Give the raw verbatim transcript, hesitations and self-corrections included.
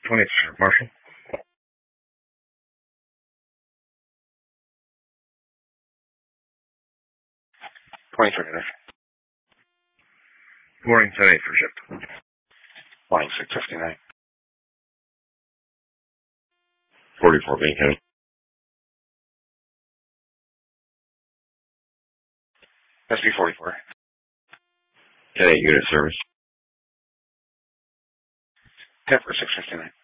twentieth, Marshall. twenty-three minutes. Morning, ten eight for shift. Flying six fifty-nine. forty-four Main County. S B forty-four. ten eight unit service. ten for six fifty-nine.